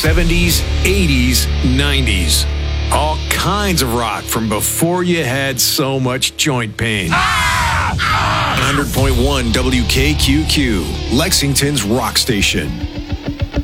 70s, 80s, 90s. All kinds of rock from before you had so much joint pain. 100.1 WKQQ, Lexington's rock station.